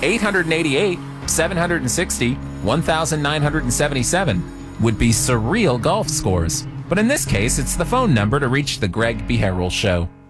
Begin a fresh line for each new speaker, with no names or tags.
888 760 1977 would be surreal golf scores. But in this case, it's the phone number to reach the Greg Beharrell Show.